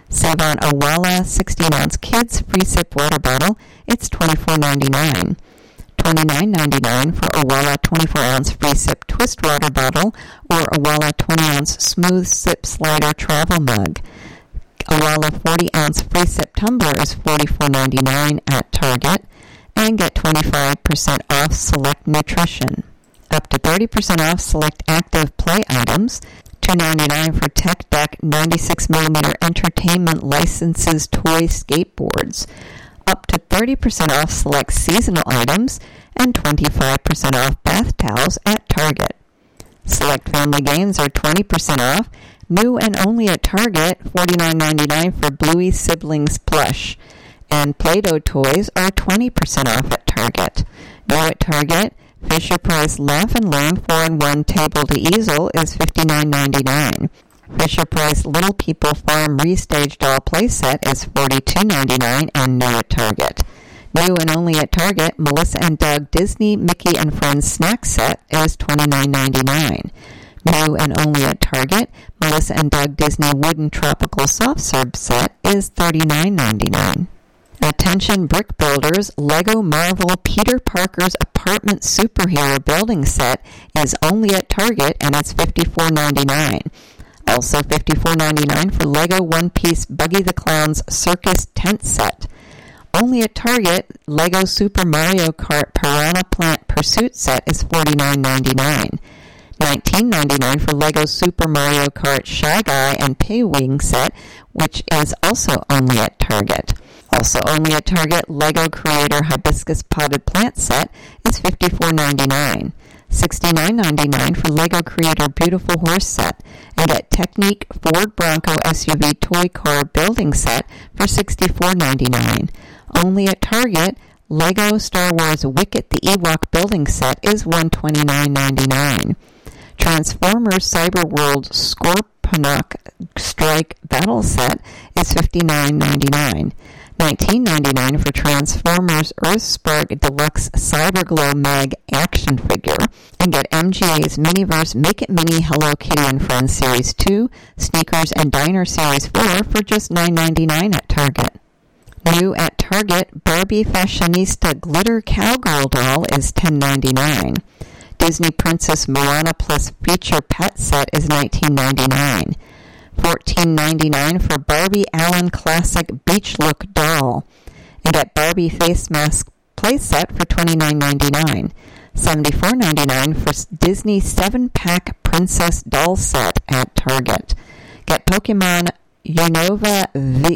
Save on Owala sixteen ounce kids free sip water bottle. It's twenty-four ninety-nine. twenty-nine ninety-nine for Owala twenty-four ounce free sip twist water bottle or Owala twenty ounce smooth sip slider travel mug. Owala forty ounce free sip tumbler is forty-four ninety-nine at Target. And get twenty-five percent off select nutrition. Up to thirty percent off select active play items. two ninety-nine for Tech Deck ninety-six millimeter entertainment licenses toy skateboards. Up to thirty percent off select seasonal items and twenty-five percent off bath towels at Target. Select family games are twenty percent off. New and only at Target, forty-nine ninety-nine for Bluey Siblings plush. And Play-Doh toys are twenty percent off at Target. Now at Target, Fisher-Price Laugh and Learn four in one table to easel is fifty-nine ninety-nine. Fisher-Price Little People Farm Restage Doll Playset is forty-two ninety-nine and new at Target. New and only at Target, Melissa and Doug Disney Mickey and Friends Snack Set is twenty-nine ninety-nine. New and only at Target, Melissa and Doug Disney Wooden Tropical Soft Serve Set is thirty-nine ninety-nine. Attention brick builders, Lego Marvel Peter Parker's Apartment Superhero Building Set is only at Target and it's fifty-four ninety-nine. Also fifty-four ninety-nine for Lego One Piece Buggy the Clown's Circus Tent Set. Only at Target, Lego Super Mario Kart Piranha Plant Pursuit Set is forty-nine ninety-nine. nineteen ninety-nine for Lego Super Mario Kart Shy Guy and Paywing Set, which is also only at Target. Also only at Target, Lego Creator Hibiscus Potted Plant Set is fifty-four ninety-nine. sixty-nine ninety-nine for Lego Creator Beautiful Horse Set, and get Technique Ford Bronco S U V Toy Car Building Set for sixty-four ninety-nine. Only at Target, Lego Star Wars Wicket the Ewok Building Set is one hundred twenty-nine ninety-nine. Transformers Cyberworld Scorponok Strike Battle Set is fifty-nine ninety-nine. nineteen ninety-nine for Transformers Earthspark Deluxe Cyberglow Mag action figure, and get M G A's Miniverse Make It Mini Hello Kitty and Friends Series two, Sneakers and Diner Series four for just nine ninety-nine at Target. New at Target, Barbie Fashionista Glitter Cowgirl Doll is ten ninety-nine. Disney Princess Moana Plus Feature Pet Set is nineteen ninety-nine. fourteen ninety-nine for Barbie Allen Classic Beach Look Doll. And get Barbie Face Mask Playset for twenty-nine ninety-nine. seventy-four ninety-nine for Disney seven pack Princess Doll Set at Target. Get Pokemon Unova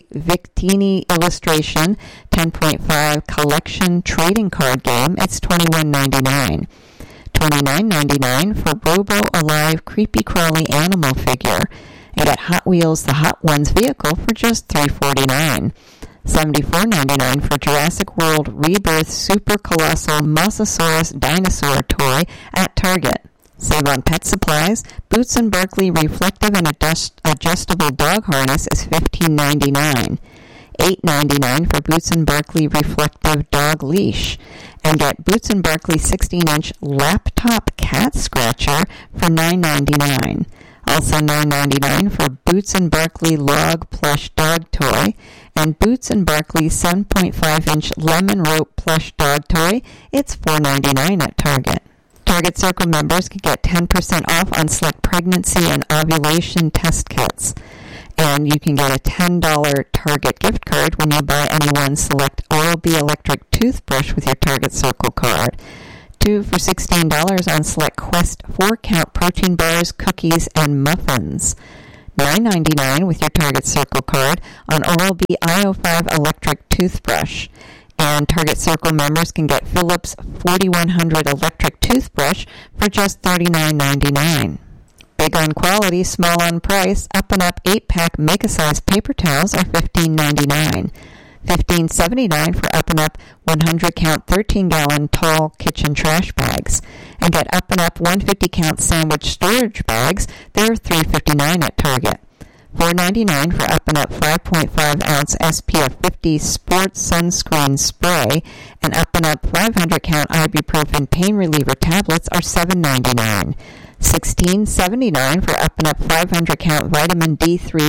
Victini Illustration ten point five Collection Trading Card Game. It's twenty-one ninety-nine. twenty-nine ninety-nine for Robo Alive Creepy Crawly Animal Figure. And get Hot Wheels The Hot Ones vehicle for just three forty-nine. seventy-four ninety-nine for Jurassic World Rebirth Super Colossal Mosasaurus Dinosaur toy at Target. Save on pet supplies. Boots and Berkeley Reflective and adjust- Adjustable Dog Harness is fifteen ninety-nine. eight ninety-nine for Boots and Berkeley Reflective Dog Leash. And get Boots and Berkeley sixteen inch Laptop Cat Scratcher for nine ninety-nine. Also nine ninety-nine for Boots and Berkeley Log Plush Dog Toy, and Boots and Berkeley seven point five inch Lemon Rope Plush Dog Toy. It's four ninety-nine at Target. Target Circle members can get ten percent off on select pregnancy and ovulation test kits. And you can get a ten dollars Target gift card when you buy any one select Oral-B electric toothbrush with your Target Circle card. Two for sixteen dollars on select Quest four count protein bars, cookies, and muffins. nine ninety-nine with your Target Circle card on Oral-B I O five electric toothbrush. And Target Circle members can get Philips forty-one hundred electric toothbrush for just thirty-nine ninety-nine. Big on quality, small on price, Up and Up eight pack make-a-size paper towels are fifteen ninety-nine. fifteen seventy-nine for Up and Up one hundred count thirteen gallon tall kitchen trash bags. And get Up and Up one hundred fifty count sandwich storage bags. They're three fifty-nine at Target. four ninety-nine for Up and Up five point five ounce S P F fifty Sports Sunscreen Spray. And Up and Up five hundred count ibuprofen pain reliever tablets are seven ninety-nine. sixteen seventy-nine for Up and Up five hundred count vitamin D three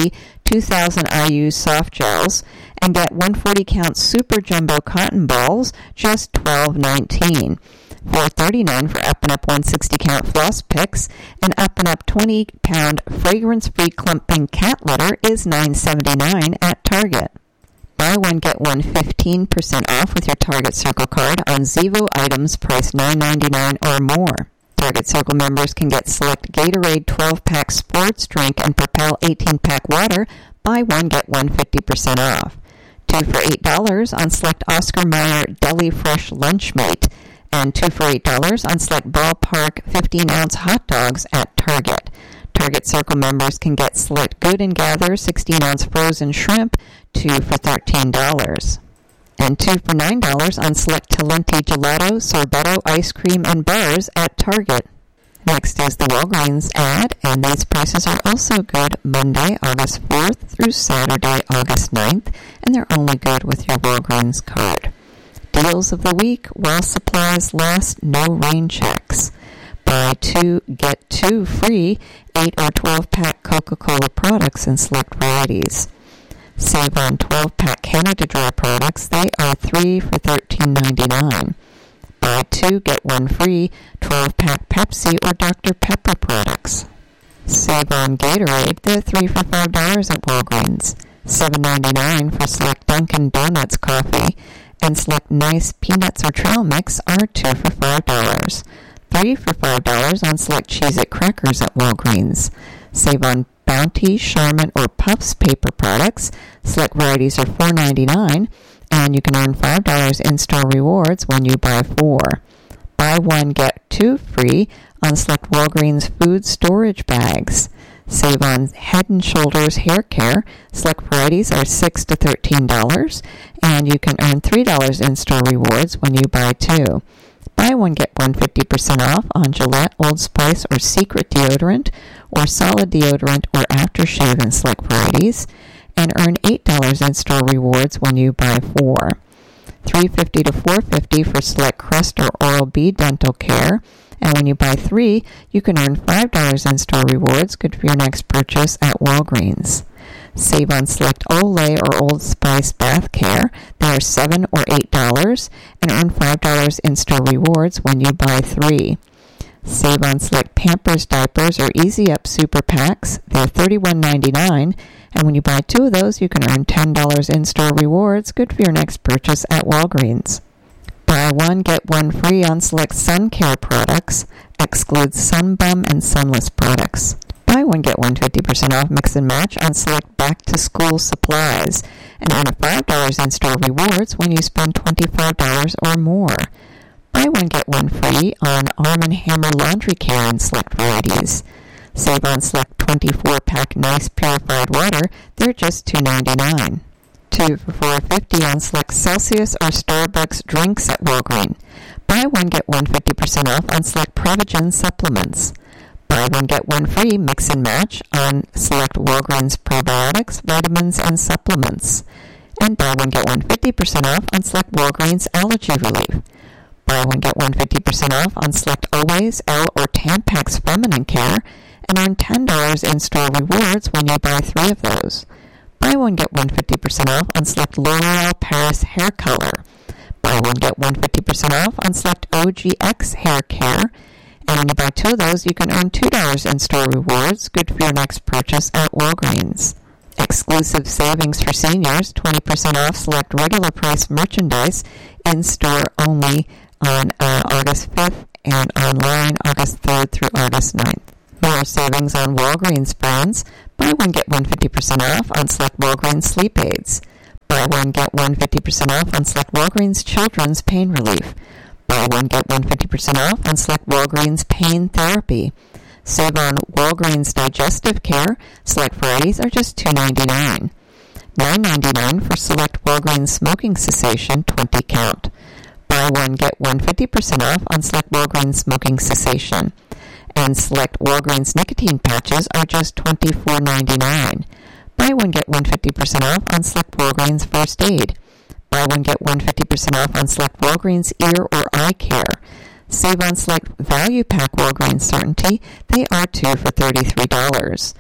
two thousand I U soft gels, and get one forty count Super Jumbo cotton balls, just twelve nineteen. four thirty-nine for Up and Up one sixty count floss picks, and Up and Up twenty pound fragrance-free clumping cat litter is nine seventy-nine at Target. Buy one, get one fifteen percent off with your Target Circle card on Zevo items priced nine ninety-nine or more. Target Circle members can get select Gatorade twelve pack sports drink and Propel eighteen pack water. Buy one, get one fifty percent off. Two for eight dollars on select Oscar Mayer Deli Fresh Lunchmate, and two for eight dollars on select Ballpark fifteen ounce hot dogs at Target. Target Circle members can get select Good and Gather sixteen ounce frozen shrimp, two for thirteen dollars. And two for nine dollars on select Talenti Gelato, Sorbetto ice cream and bars at Target. Next is the Walgreens ad, and these prices are also good Monday, August fourth through Saturday, August ninth, and they're only good with your Walgreens card. Deals of the week, while supplies last, no rain checks. Buy two, get two free, eight or twelve pack Coca-Cola products in select varieties. Save on twelve pack Canada Dry products. They are three for thirteen ninety-nine. Buy two, get one free, twelve pack Pepsi or Doctor Pepper products. Save on Gatorade. They're three for five dollars at Walgreens. seven ninety-nine for select Dunkin' Donuts coffee, and select Nice Peanuts or Trail Mix are two for five dollars. three for five dollars on select Cheez-It crackers at Walgreens. Save on Bounty, Charmin, or Puffs paper products. Select varieties are four ninety-nine, and you can earn five dollars in-store rewards when you buy four. Buy one, get two free on select Walgreens food storage bags. Save on Head and Shoulders hair care. Select varieties are six to thirteen dollars, and you can earn three dollars in-store rewards when you buy two. Buy one, get one fifty percent off on Gillette, Old Spice, or Secret deodorant, or solid deodorant or aftershave in select varieties, and earn eight dollars in-store rewards when you buy four. three fifty to four fifty for select Crest or Oral-B dental care, and when you buy three, you can earn five dollars in-store rewards, good for your next purchase at Walgreens. Save on select Olay or Old Spice bath care. They are seven or eight dollars, and earn five dollars in-store rewards when you buy three. Save on select Pampers diapers or Easy Up super packs. They're thirty-one ninety-nine, and when you buy two of those, you can earn ten dollars in-store rewards, good for your next purchase at Walgreens. Buy one, get one free on select sun care products. Excludes Sunbum and Sunless products. Buy one, get one fifty percent off mix and match on select back-to-school supplies, and earn five dollars in-store rewards when you spend twenty-five dollars or more. Buy one, get one free on Arm and Hammer laundry care in select varieties. Save on select twenty-four pack Nice purified water. They're just two ninety-nine. two for four fifty on select Celsius or Starbucks drinks at Walgreens. Buy one, get one fifty percent off on select Prevagen supplements. Buy one, get one free mix and match on select Walgreens probiotics, vitamins, and supplements. And buy one, get one fifty percent off on select Walgreens allergy relief. Buy one, get one fifty percent off on select Always, L, or Tampax feminine care, and earn ten dollars in-store rewards when you buy three of those. Buy one, get one fifty percent off on select L'Oreal Paris hair color. Buy one, get one fifty percent off on select O G X hair care. And when you buy two of those, you can earn two dollars in-store rewards, good for your next purchase at Walgreens. Exclusive savings for seniors, twenty percent off select regular price merchandise, in-store only on uh, August fifth and online August third through August ninth. More savings on Walgreens brands. Buy one, get one fifty percent off on select Walgreens sleep aids. Buy one, get one fifty percent off on select Walgreens children's pain relief. Buy one, get one fifty percent off on select Walgreens pain therapy. Save on Walgreens digestive care. Select varieties are just two ninety-nine. nine ninety-nine for select Walgreens smoking cessation twenty count. Buy one, get one fifty percent off on select Walgreens smoking cessation. And select Walgreens nicotine patches are just twenty-four ninety-nine. Buy one, get one fifty percent off on select Walgreens first aid. Buy one, get one fifty percent off on select Walgreens ear or eye care. Save on select value pack Walgreens Certainty. They are two for thirty-three dollars.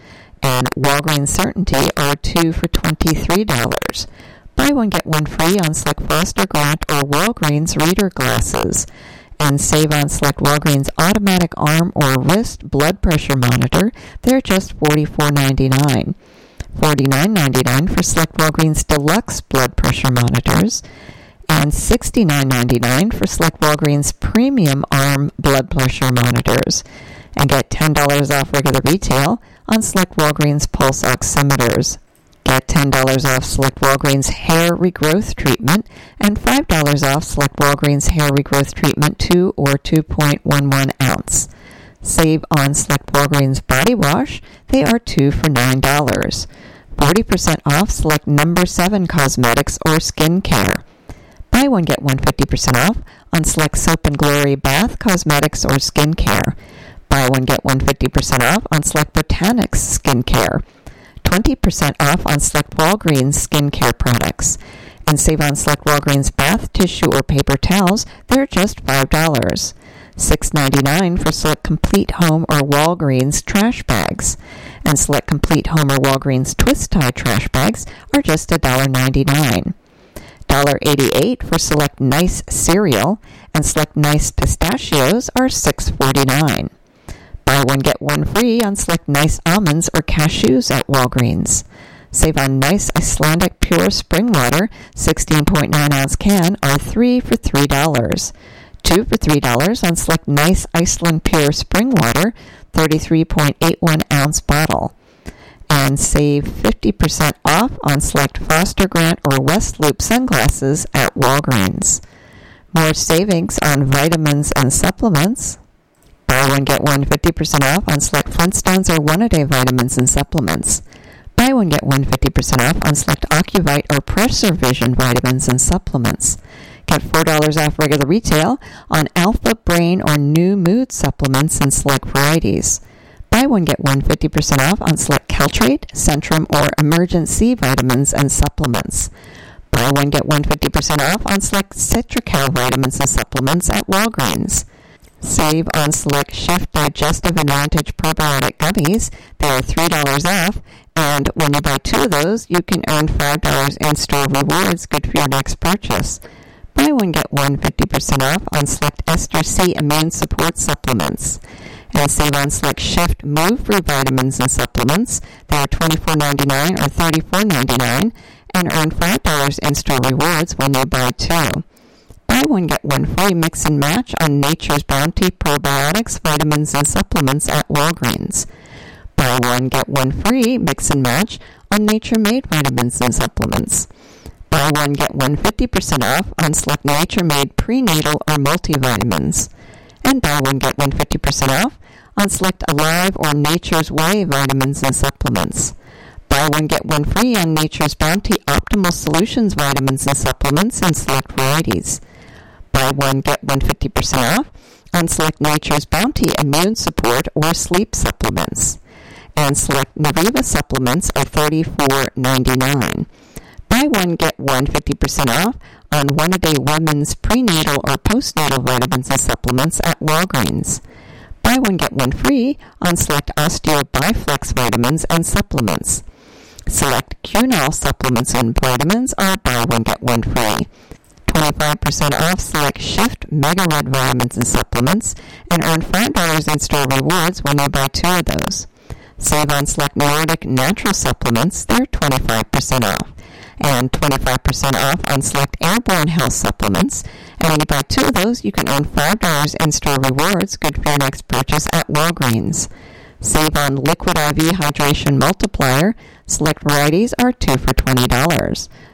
and Walgreens Certainty are two for twenty-three dollars. Buy one, get one free on select Foster Grant or Walgreens reader glasses. And save on select Walgreens automatic arm or wrist blood pressure monitor. They're just forty-four ninety-nine. forty-nine ninety-nine for select Walgreens deluxe blood pressure monitors. And sixty-nine ninety-nine for select Walgreens premium arm blood pressure monitors. And get ten dollars off regular retail on select Walgreens pulse oximeters. Get ten dollars off select Walgreens hair regrowth treatment and five dollars off select Walgreens hair regrowth treatment two or two point one one ounce. Save on select Walgreens body wash. They are two for nine dollars. forty percent off select number seven cosmetics or skin care. Buy one, get one fifty percent off on select Soap and Glory bath cosmetics or skin care. Buy one, get one fifty percent off on select Botanics skin care. twenty percent off on select Walgreens skincare products. And save on select Walgreens bath tissue or paper towels. They're just five dollars. six ninety-nine for select Complete Home or Walgreens trash bags. And select Complete Home or Walgreens twist tie trash bags are just one dollar ninety-nine. one dollar eighty-eight for select Nice cereal. And select Nice pistachios are six forty-nine. Buy one, get one free on select Nice almonds or cashews at Walgreens. Save on Nice Icelandic Pure Spring Water, sixteen point nine ounce can, are three for three dollars. two for three dollars on select Nice Iceland Pure Spring Water, thirty-three point eight one ounce bottle. And save fifty percent off on select Foster Grant or West Loop sunglasses at Walgreens. More savings on vitamins and supplements. Buy one, get one fifty percent off on select Flintstones or one-a-day vitamins and supplements. Buy one, get one fifty percent off on select Ocuvite or Pressure Vision vitamins and supplements. Get four dollars off regular retail on Alpha Brain or New Mood supplements and select varieties. Buy one, get one fifty percent off on select Caltrate, Centrum, or Emergen-C vitamins and supplements. Buy one, get one fifty percent off on select Citracal vitamins and supplements at Walgreens. Save on select Chef Digestive Advantage probiotic gummies. They are three dollars off, and when you buy two of those, you can earn five dollars in-store rewards good for your next purchase. Buy one, get one fifty percent off on select Ester C Immune Support supplements. And save on select Shift Move Free vitamins and supplements. They are twenty-four ninety-nine or thirty-four ninety-nine, and earn five dollars in-store rewards when you buy two. Buy one, get one free mix and match on Nature's Bounty probiotics, vitamins, and supplements at Walgreens. Buy one, get one free mix and match on Nature Made vitamins and supplements. Buy one, get one fifty percent off on select Nature Made prenatal or multivitamins. And buy one, get one fifty percent off on select Alive or Nature's Way vitamins and supplements. Buy one, get one free on Nature's Bounty Optimal Solutions vitamins and supplements and select varieties. Buy one, get one fifty percent off on select Nature's Bounty Immune Support or Sleep supplements. And select Naviva supplements are thirty-four ninety-nine. Buy one, get one fifty percent off on one-a-day women's prenatal or postnatal vitamins and supplements at Walgreens. Buy one, get one free on select Osteo Biflex vitamins and supplements. Select Cunal supplements and vitamins are buy one, get one free. twenty-five percent off select Shift Mega Red vitamins and supplements, and earn five dollars in-store rewards when you buy two of those. Save on select Nordic Natural supplements, they're twenty-five percent off. And twenty-five percent off on select Airborne Health supplements, and when you buy two of those, you can earn five dollars in-store rewards good for your next purchase at Walgreens. Save on Liquid I V Hydration Multiplier, select varieties are two for twenty dollars.